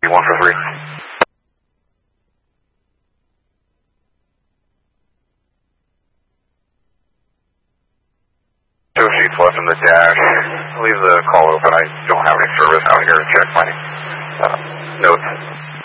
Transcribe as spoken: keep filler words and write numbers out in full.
one for three. Two sheets left in the dash. Leave the call open. I don't have any service out here to check my uh, notes.